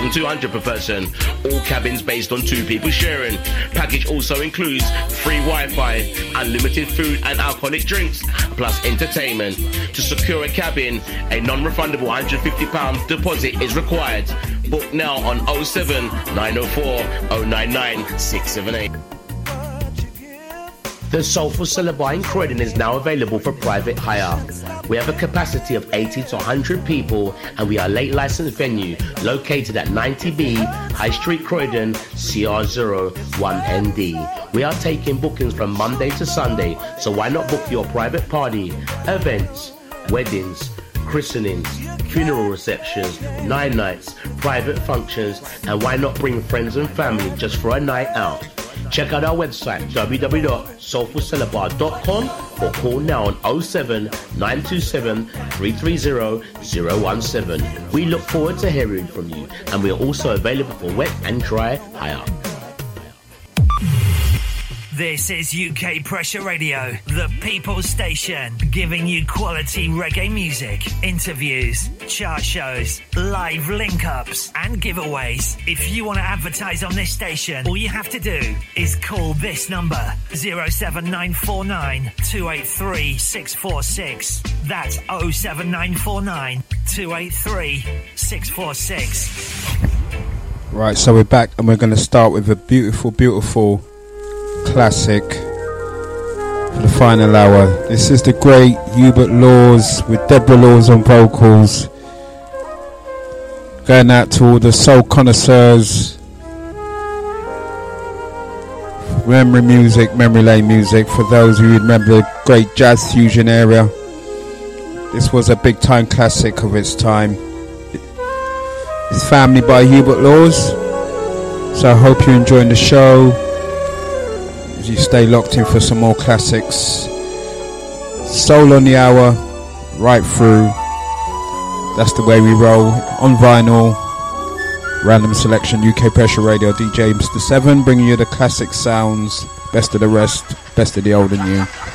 200 per person. All cabins based on 2 people sharing. Package also includes free Wi-Fi, unlimited food and alcoholic drinks, plus entertainment. To secure a cabin, a non-refundable £150 deposit is required. Book now on 07 904 099 678. The Soulful Cellar Bar in Croydon is now available for private hire. We have a capacity of 80 to 100 people and we are a late licensed venue located at 90B High Street Croydon CR01ND. We are taking bookings from Monday to Sunday, so why not book your private party, events, weddings, christenings, funeral receptions, 9 nights, private functions, and why not bring friends and family just for a night out. Check out our website www.soulfulcellarbar.com or call now on 07 927 330 017. We look forward to hearing from you, and we are also available for wet and dry hire. This is UK Pressure Radio, the People's Station, giving you quality reggae music, interviews, chart shows, live link-ups and giveaways. If you want to advertise on this station, all you have to do is call this number, 07949 283 646. That's 07949 283 646. Right, so we're back and we're going to start with a beautiful classic for the final hour. This is the great Hubert Laws with Deborah Laws on vocals. Going out to all the soul connoisseurs, memory music, memory lane music. For those who remember the great jazz fusion area, this was a big time classic of its time. It's Family by Hubert Laws. So I hope you're enjoying the show. You stay locked in for some more classics. Soul on the hour, right through. That's the way we roll. On vinyl, random selection, UK Pressure Radio, DJ Mr. 7, bringing you the classic sounds, best of the rest, best of the old and new.